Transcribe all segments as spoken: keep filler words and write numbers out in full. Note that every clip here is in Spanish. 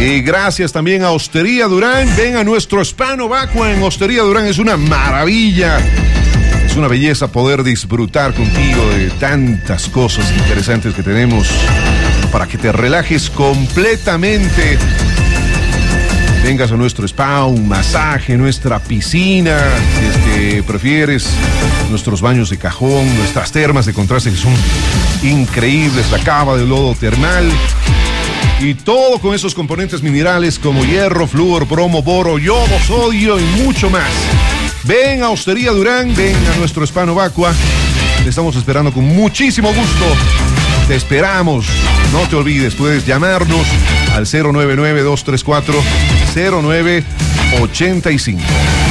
Y gracias también a Hostería Durán. Ven a nuestro Hispano Vacua en Hostería Durán. Es una maravilla. Es una belleza poder disfrutar contigo de tantas cosas interesantes que tenemos para que te relajes completamente. Vengas a nuestro spa, un masaje, nuestra piscina, si es que prefieres, nuestros baños de cajón, nuestras termas de contraste que son increíbles, la cava de lodo termal y todo con esos componentes minerales como hierro, flúor, bromo, boro, yodo, sodio y mucho más. Ven a Hostería Durán, ven a nuestro Hispano Vacua. Te estamos esperando con muchísimo gusto. Te esperamos. No te olvides, puedes llamarnos al cero nueve nueve, dos tres cuatro, cero nueve ocho cinco.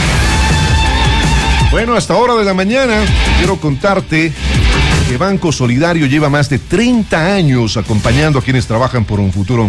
Bueno, hasta hora de la mañana quiero contarte que Banco Solidario lleva más de treinta años acompañando a quienes trabajan por un futuro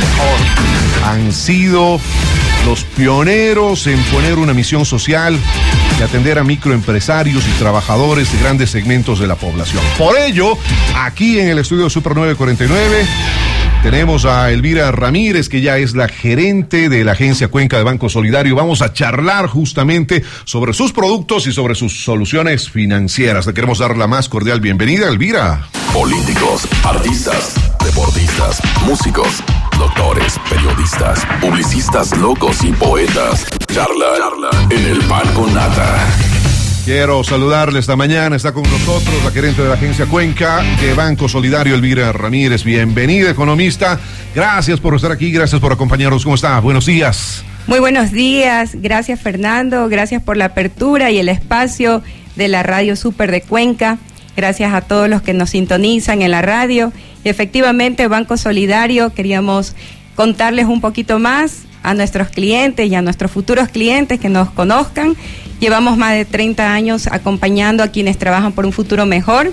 mejor. Han sido los pioneros en poner una misión social y atender a microempresarios y trabajadores de grandes segmentos de la población. Por ello, aquí en el estudio Super nueve cuarenta y nueve tenemos a Elvira Ramírez, que ya es la gerente de la agencia Cuenca de Banco Solidario. Vamos a charlar justamente sobre sus productos y sobre sus soluciones financieras. Le queremos dar la más cordial bienvenida, Elvira. Políticos, artistas, deportistas, músicos, doctores, periodistas, publicistas, locos y poetas. Charla, charla en el Pan con Nata. Quiero saludarle esta mañana, está con nosotros la gerente de la agencia Cuenca de Banco Solidario, Elvira Ramírez. Bienvenida, economista. Gracias por estar aquí, gracias por acompañarnos. ¿Cómo está? Buenos días. Muy buenos días, gracias Fernando, gracias por la apertura y el espacio de la Radio Super de Cuenca. Gracias a todos los que nos sintonizan en la radio. Y efectivamente, Banco Solidario, queríamos contarles un poquito más a nuestros clientes y a nuestros futuros clientes que nos conozcan. Llevamos más de treinta años acompañando a quienes trabajan por un futuro mejor.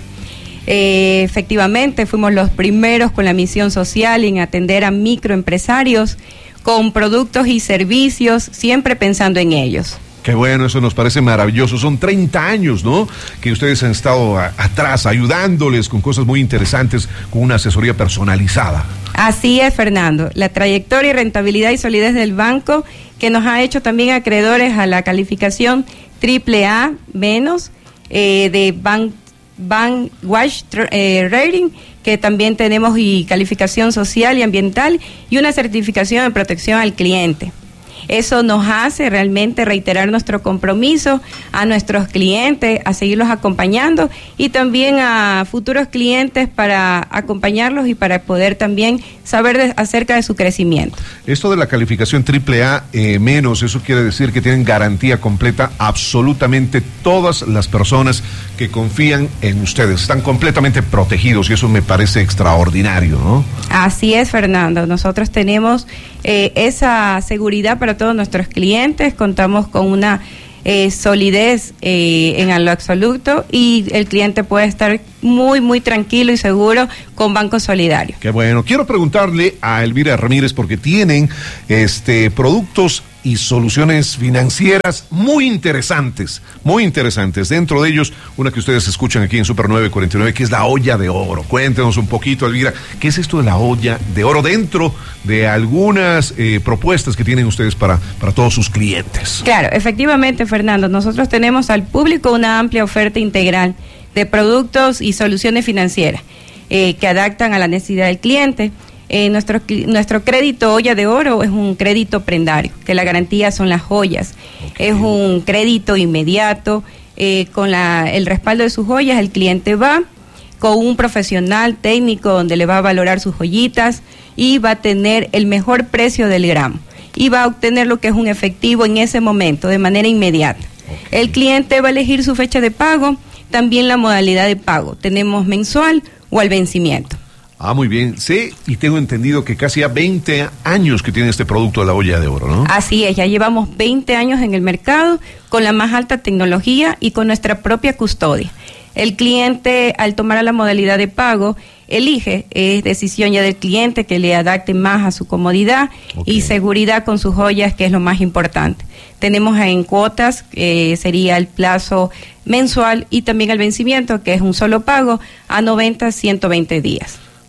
Eh, efectivamente, fuimos los primeros con la misión social en atender a microempresarios con productos y servicios, siempre pensando en ellos. Qué bueno, eso nos parece maravilloso. Son treinta años, ¿no? Que ustedes han estado a, atrás ayudándoles con cosas muy interesantes, con una asesoría personalizada. Así es, Fernando. La trayectoria y rentabilidad y solidez del banco que nos ha hecho también acreedores a la calificación triple A menos eh, de Bank, Bank Watch eh, Rating, que también tenemos y calificación social y ambiental y una certificación de protección al cliente. Eso nos hace realmente reiterar nuestro compromiso a nuestros clientes, a seguirlos acompañando y también a futuros clientes para acompañarlos y para poder también saber de, acerca de su crecimiento. Esto de la calificación triple A eh, menos, eso quiere decir que tienen garantía completa absolutamente todas las personas que confían en ustedes. Están completamente protegidos y eso me parece extraordinario, ¿no? Así es, Fernando. Nosotros tenemos eh, esa seguridad para todos nuestros clientes, contamos con una eh, solidez eh, en lo absoluto y el cliente puede estar muy, muy tranquilo y seguro con Banco Solidario. Qué bueno. Quiero preguntarle a Elvira Ramírez porque tienen este productos y soluciones financieras muy interesantes, muy interesantes. Dentro de ellos, una que ustedes escuchan aquí en Super nueve cuarenta y nueve, que es la olla de oro. Cuéntenos un poquito, Elvira, ¿qué es esto de la olla de oro dentro de algunas eh, propuestas que tienen ustedes para, para todos sus clientes? Claro, efectivamente, Fernando, nosotros tenemos al público una amplia oferta integral de productos y soluciones financieras eh, que adaptan a la necesidad del cliente. Eh, nuestro, nuestro crédito olla de oro es un crédito prendario, que la garantía son las joyas. Okay. Es un crédito inmediato, eh, con la, el respaldo de sus joyas, el cliente va con un profesional técnico donde le va a valorar sus joyitas y va a tener el mejor precio del gramo y va a obtener lo que es un efectivo en ese momento, de manera inmediata. Okay. El cliente va a elegir su fecha de pago, también la modalidad de pago. Tenemos mensual o al vencimiento. Ah, muy bien. Sí, y tengo entendido que casi a veinte años que tiene este producto de la olla de oro, ¿no? Así es, ya llevamos veinte años en el mercado con la más alta tecnología y con nuestra propia custodia. El cliente, al tomar la modalidad de pago, elige, es decisión ya del cliente que le adapte más a su comodidad. Okay. Y seguridad con sus joyas, que es lo más importante. Tenemos en cuotas, eh, sería el plazo mensual y también el vencimiento, que es un solo pago a noventa, ciento veinte días.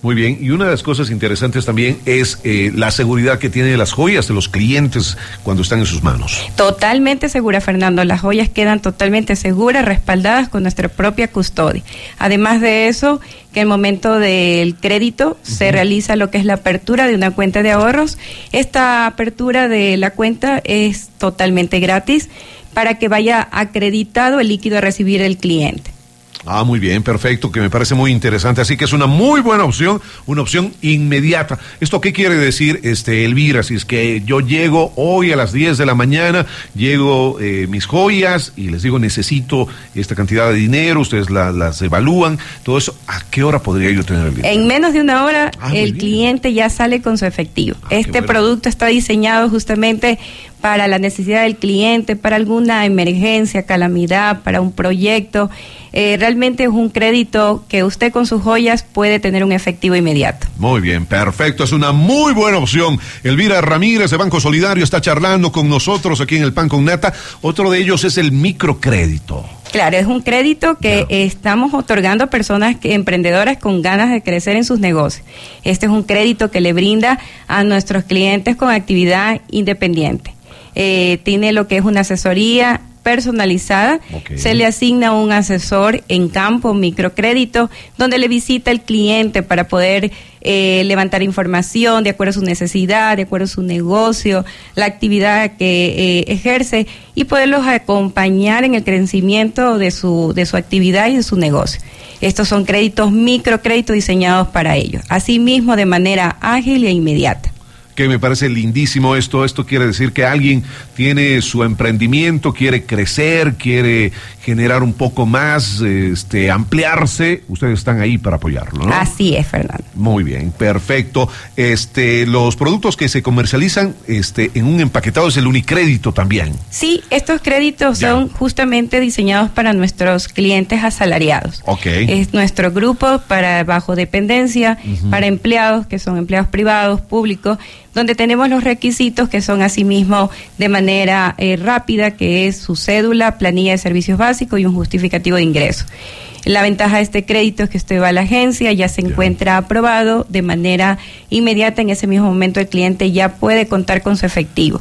Muy bien, y una de las cosas interesantes también es eh, la seguridad que tiene las joyas de los clientes cuando están en sus manos. Totalmente segura, Fernando. Las joyas quedan totalmente seguras, respaldadas con nuestra propia custodia. Además de eso, que el momento del crédito uh-huh. se realiza lo que es la apertura de una cuenta de ahorros. Esta apertura de la cuenta es totalmente gratis para que vaya acreditado el líquido a recibir el cliente. Ah, muy bien, perfecto, que me parece muy interesante, así que es una muy buena opción, una opción inmediata. ¿Esto qué quiere decir, este, Elvira? Si es que yo llego hoy a las diez de la mañana, llego eh, mis joyas y les digo necesito esta cantidad de dinero, ustedes la, las evalúan, todo eso, ¿a qué hora podría yo tener el dinero? En menos de una hora ah, el cliente ya sale con su efectivo. Ah, este bueno. producto está diseñado justamente para la necesidad del cliente, para alguna emergencia, calamidad, para un proyecto. Eh, realmente es un crédito que usted con sus joyas puede tener un efectivo inmediato. Muy bien, perfecto, es una muy buena opción. Elvira Ramírez de Banco Solidario está charlando con nosotros aquí en el Pan con Nata. Otro de ellos es el microcrédito. Claro, es un crédito que yeah. estamos otorgando a personas que, emprendedoras con ganas de crecer en sus negocios. Este es un crédito que le brinda a nuestros clientes con actividad independiente. Eh, tiene lo que es una asesoría personalizada, okay. Se le asigna un asesor en campo, microcrédito, donde le visita el cliente para poder eh, levantar información de acuerdo a su necesidad, de acuerdo a su negocio, la actividad que eh, ejerce y poderlos acompañar en el crecimiento de su, de su actividad y de su negocio. Estos son créditos microcréditos diseñados para ellos, asimismo de manera ágil e inmediata. Que me parece lindísimo esto. Esto quiere decir que alguien tiene su emprendimiento, quiere crecer, quiere generar un poco más, este, ampliarse. Ustedes están ahí para apoyarlo, ¿no? Así es, Fernando. Muy bien, perfecto. Este, los productos que se comercializan, este, en un empaquetado es el Unicrédito también. Sí, estos créditos ya. son justamente diseñados para nuestros clientes asalariados. Okay. Es nuestro grupo para bajo dependencia, uh-huh. para empleados que son empleados privados, públicos, donde tenemos los requisitos que son asimismo de manera eh, rápida, que es su cédula, planilla de servicios básicos y un justificativo de ingreso. La ventaja de este crédito es que usted va a la agencia, ya se encuentra aprobado de manera inmediata, en ese mismo momento el cliente ya puede contar con su efectivo.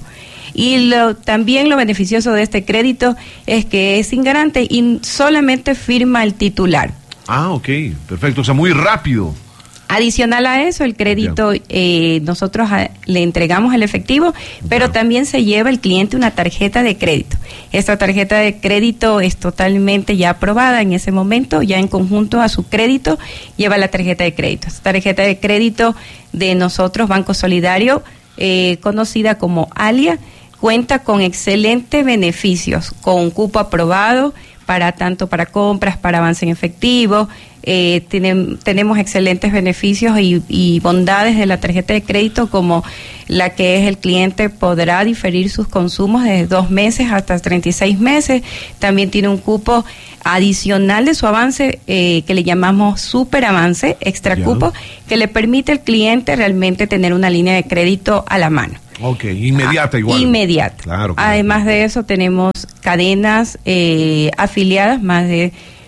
Y lo, también lo beneficioso de este crédito es que es sin garante y solamente firma el titular. Ah, ok, perfecto, o sea, muy rápido. Adicional a eso, el crédito, eh, nosotros a, le entregamos el efectivo, pero bueno. también se lleva el cliente una tarjeta de crédito. Esta tarjeta de crédito es totalmente ya aprobada en ese momento, ya en conjunto a su crédito, lleva la tarjeta de crédito. Esta tarjeta de crédito de nosotros, Banco Solidario, eh, conocida como Alia, cuenta con excelentes beneficios, con un cupo aprobado, para tanto para compras, para avance en efectivo, eh, tiene, tenemos excelentes beneficios y, y bondades de la tarjeta de crédito, como la que es el cliente podrá diferir sus consumos desde dos meses hasta treinta y seis meses, también tiene un cupo adicional de su avance eh, que le llamamos super avance, extra yeah. cupo, que le permite al cliente realmente tener una línea de crédito a la mano. Ok, inmediata ah, igual. Inmediata. Claro, claro. Además de eso tenemos cadenas eh, afiliadas, más de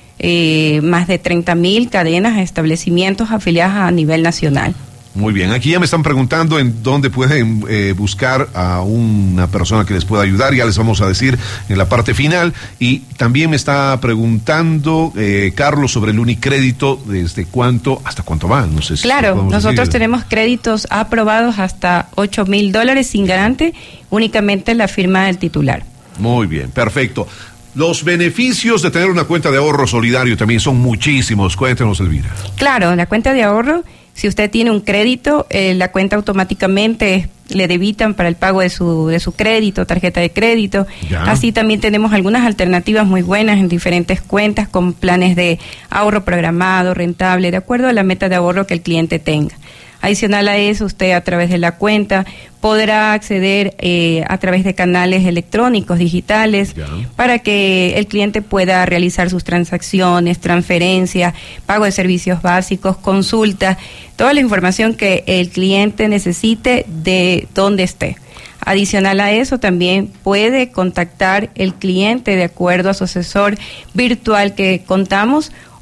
eh, más de treinta mil cadenas, establecimientos afiliadas a nivel nacional. Muy bien, aquí ya me están preguntando en dónde pueden eh, buscar a una persona que les pueda ayudar, ya les vamos a decir en la parte final. Y también me está preguntando eh, Carlos sobre el Unicrédito, desde cuánto hasta cuánto va, no sé si claro, nosotros decir. tenemos créditos aprobados hasta ocho mil dólares sin garante, únicamente la firma del titular. Muy bien, perfecto. Los beneficios de tener una cuenta de ahorro solidario también son muchísimos. Cuéntenos, Elvira. Claro, la cuenta de ahorro, si usted tiene un crédito, eh, la cuenta automáticamente le debitan para el pago de su de su crédito, tarjeta de crédito. Ya. Así también tenemos algunas alternativas muy buenas en diferentes cuentas con planes de ahorro programado, rentable, de acuerdo a la meta de ahorro que el cliente tenga. Adicional a eso, usted a través de la cuenta podrá acceder eh, a través de canales electrónicos, digitales, ya. para que el cliente pueda realizar sus transacciones, transferencias, pago de servicios básicos, consultas, toda la información que el cliente necesite de donde esté. Adicional a eso, también puede contactar el cliente de acuerdo a su asesor virtual que contamos,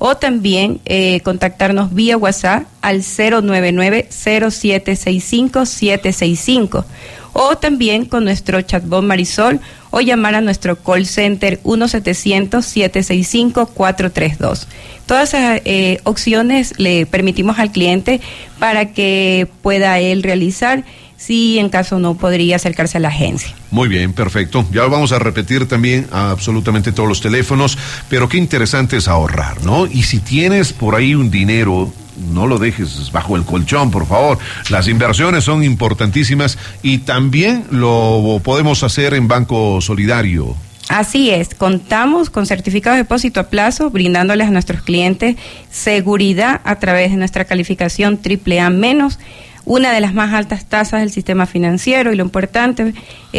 o también eh, contactarnos vía WhatsApp al cero nueve nueve cero siete seis cinco siete seis cinco, o también con nuestro chatbot Marisol, o llamar a nuestro call center uno setecientos siete seis cinco cuatro tres dos. Todas esas eh, opciones le permitimos al cliente para que pueda él realizar, si en caso no podría acercarse a la agencia. Muy bien, perfecto. Ya vamos a repetir también a absolutamente todos los teléfonos, pero qué interesante es ahorrar, ¿no? Y si tienes por ahí un dinero, no lo dejes bajo el colchón, por favor. Las inversiones son importantísimas y también lo podemos hacer en Banco Solidario. Así es, contamos con certificados de depósito a plazo, brindándoles a nuestros clientes seguridad a través de nuestra calificación triple A menos, una de las más altas tasas del sistema financiero, y lo importante,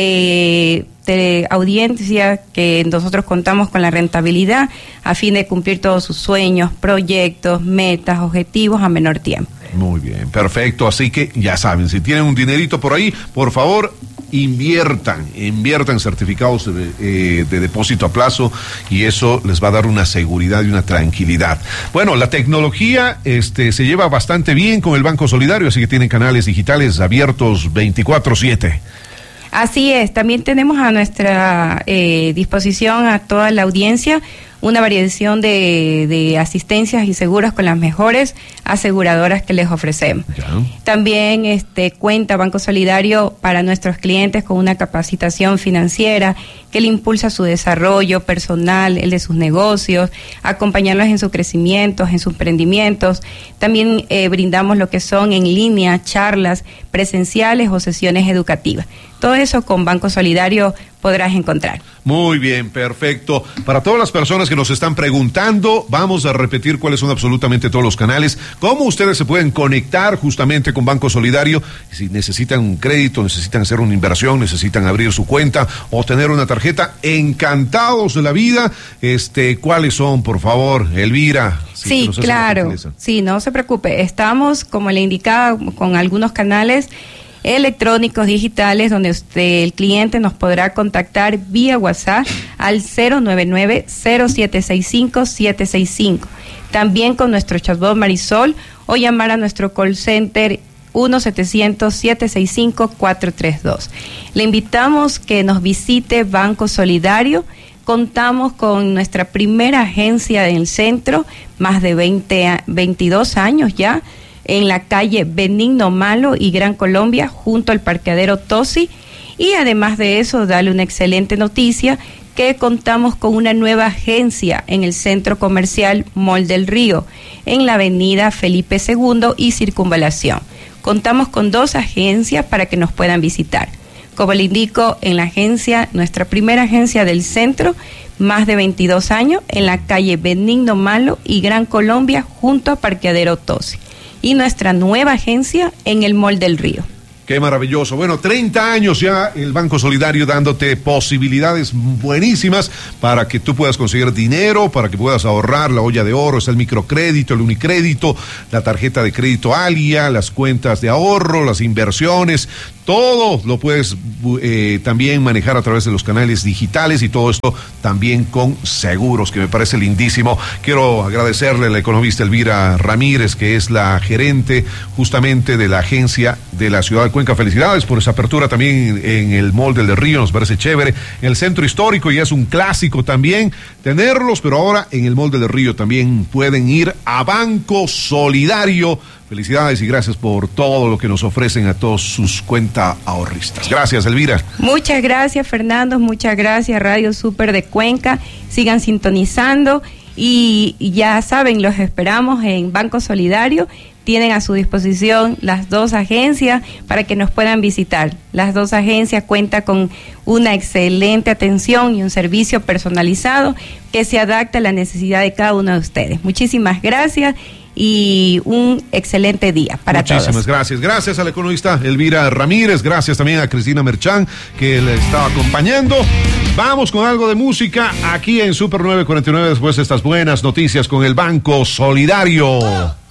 eh, de audiencia, que nosotros contamos con la rentabilidad a fin de cumplir todos sus sueños, proyectos, metas, objetivos a menor tiempo. Muy bien, perfecto. Así que ya saben, si tienen un dinerito por ahí, por favor, inviertan, inviertan certificados de, eh, de depósito a plazo, y eso les va a dar una seguridad y una tranquilidad. Bueno, la tecnología este, se lleva bastante bien con el Banco Solidario, así que tienen canales digitales abiertos veinticuatro siete. Así es, también tenemos a nuestra eh, disposición a toda la audiencia una variación de, de asistencias y seguros con las mejores aseguradoras que les ofrecemos. Ya. También este, cuenta Banco Solidario para nuestros clientes con una capacitación financiera que le impulsa su desarrollo personal, el de sus negocios, acompañarlos en su crecimiento, en sus emprendimientos. También eh, brindamos lo que son en línea, charlas presenciales o sesiones educativas. Todo eso con Banco Solidario podrás encontrar. Muy bien, perfecto. Para todas las personas que nos están preguntando, vamos a repetir cuáles son absolutamente todos los canales, cómo ustedes se pueden conectar justamente con Banco Solidario. Si necesitan un crédito, necesitan hacer una inversión, necesitan abrir su cuenta o tener una tarjeta, encantados de la vida. Este, ¿cuáles son, por favor, Elvira? Sí, sí, claro. Sí, no se preocupe. Estamos, como le indicaba, con algunos canales electrónicos digitales donde usted, el cliente, nos podrá contactar vía WhatsApp al cero nueve nueve cero siete seis cinco siete seis cinco, también con nuestro chatbot Marisol, o llamar a nuestro call center uno setecientos siete seis cinco cuatro tres dos. Le invitamos que nos visite Banco Solidario. Contamos con nuestra primera agencia en el centro, más de veinte, veintidós años ya, en la calle Benigno Malo y Gran Colombia, junto al parqueadero Tosi. Y además de eso, darle una excelente noticia, que contamos con una nueva agencia en el centro comercial Mall del Río, en la avenida Felipe segundo y Circunvalación. Contamos con dos agencias para que nos puedan visitar. Como le indico, en la agencia, nuestra primera agencia del centro, más de veintidós años, en la calle Benigno Malo y Gran Colombia, junto a parqueadero Tosi. Y nuestra nueva agencia en el Mall del Río. Qué maravilloso. Bueno, treinta años ya el Banco Solidario dándote posibilidades buenísimas para que tú puedas conseguir dinero, para que puedas ahorrar. La olla de oro, está el microcrédito, el unicrédito, la tarjeta de crédito Alia, las cuentas de ahorro, las inversiones. Todo lo puedes eh, también manejar a través de los canales digitales, y todo esto también con seguros, que me parece lindísimo. Quiero agradecerle a la economista Elvira Ramírez, que es la gerente justamente de la agencia de la ciudad de Cuenca. Felicidades por esa apertura también en el Mall del Río, nos parece chévere. En el centro histórico ya es un clásico también tenerlos, pero ahora en el Mall del Río también pueden ir a Banco Solidario. Felicidades y gracias por todo lo que nos ofrecen a todos sus cuenta ahorristas. Gracias, Elvira. Muchas gracias, Fernando. Muchas gracias, Radio Super de Cuenca. Sigan sintonizando y ya saben, los esperamos en Banco Solidario. Tienen a su disposición las dos agencias para que nos puedan visitar. Las dos agencias cuentan con una excelente atención y un servicio personalizado que se adapta a la necesidad de cada uno de ustedes. Muchísimas gracias y un excelente día para Muchísimas todos. Muchísimas gracias. Gracias a la economista Elvira Ramírez. Gracias también a Cristina Merchán, que le estaba acompañando. Vamos con algo de música aquí en Super nueve cuarenta y nueve, después de estas buenas noticias con el Banco Solidario.